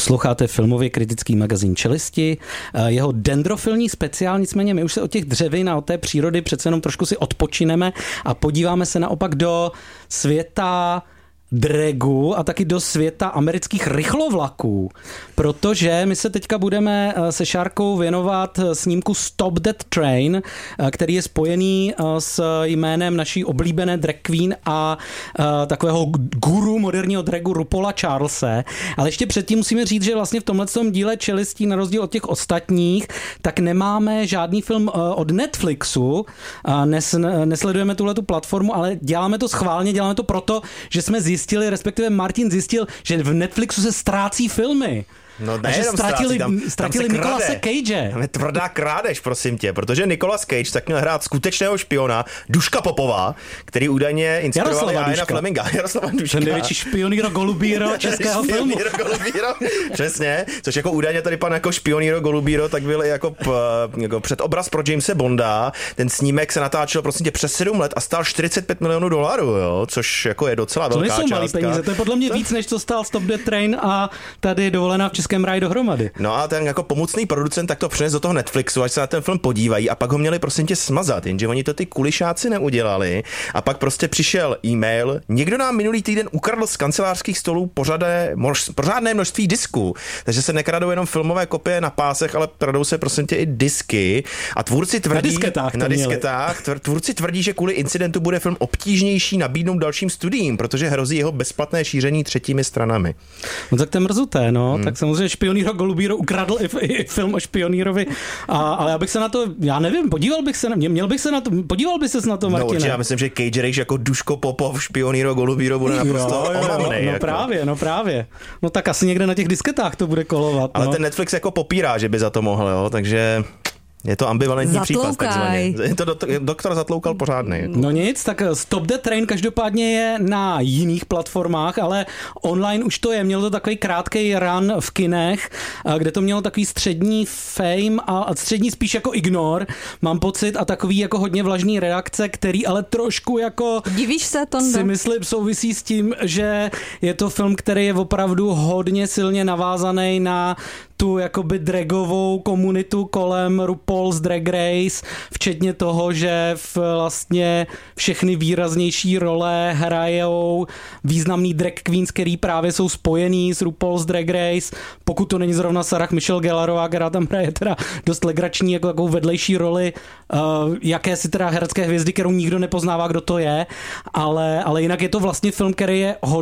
Posloucháte filmově kritický magazín Čelisti, jeho dendrofilní speciál, nicméně my už se od těch dřevin a od té přírody přece jenom trošku si odpočineme a podíváme se naopak do světa dragu a taky do světa amerických rychlovlaků, protože my se teďka budeme se Šárkou věnovat snímku Stop That Train, který je spojený s jménem naší oblíbené drag queen a takového guru moderního dragu RuPaula Charlese. Ale ještě předtím musíme říct, že vlastně v tomhletom díle Čelistí, na rozdíl od těch ostatních, tak nemáme žádný film od Netflixu, nesledujeme tuhletu platformu, ale děláme to schválně, děláme to proto, že jsme zjistili, respektive Martin zjistil, že v Netflixu se ztrácí filmy. No ne, že ztratili Nicolase Cage. Tam je tvrdá krádež, prosím tě, protože Nicolas Cage tak měl hrát skutečného špiona Duška Popová, který údajně inspiroval Jána Fleminga. Jaroslava Duška. Ten největší špioníro Golubíro českého filmu. Golubíro, přesně, což jako údajně tady pan jako špioníro Golubíro, tak byl jako předobraz pro Jamese Bonda. Ten snímek se natáčel prosím tě přes 7 let a stál $45 milionů, jo, což jako je docela velká částka. To nejsou malý peníze, to je podle mě víc, než co stál Stop the Train a tady Dovolená v českém ráji dohromady. No a ten jako pomocný producent tak to přines do toho Netflixu, až se na ten film podívají a pak ho měli prosím tě smazat, jenže oni to ty kulišáci neudělali a pak prostě přišel e-mail, někdo nám minulý týden ukradl z kancelářských stolů pořádné množství disků, takže se nekradou jenom filmové kopie na pásech, ale kradou se prosím tě i disky a tvůrci tvrdí na disketách, tvůrci tvrdí, že kvůli incidentu bude film obtížnější nabídnout dalším studiím, protože hrozí jeho bezplatné šíření třetími stranami. No tak to je mrzuté, no, tak samozřejmě špioníro Golubíro ukradl i film o špionírovi, ale já bych se na to, já nevím, podíval bych se na to, Martine. No určitě, já myslím, že Cage Rage jako Duško Popov, špioníro Golubíro bude naprosto omamnej. No jako. právě. No tak asi někde na těch disketách to bude kolovat. Ale ten Netflix jako popírá, že by za to mohl, jo, takže je to ambivalentní případ, takzvaně. To doktor zatloukal pořádný. Jako. No nic, tak Stop the Train každopádně je na jiných platformách, ale online už to je. Mělo to takový krátký run v kinech, kde to mělo takový střední fame a střední spíš jako ignore, mám pocit, a takový jako hodně vlažný reakce, který ale trošku jako... Divíš se, Tondo? Si myslím, souvisí s tím, že je to film, který je opravdu hodně silně navázaný na tu jakoby dragovou komunitu kolem RuPaul's Drag Race, včetně toho, že vlastně všechny výraznější role hrajou významný drag queens, který právě jsou spojený s RuPaul's Drag Race. Pokud to není zrovna Sarah Michelle Gellerová, která tam hraje teda dost legrační jako takovou vedlejší roli jakési teda herecké hvězdy, kterou nikdo nepoznává, kdo to je, ale jinak je to vlastně film, který je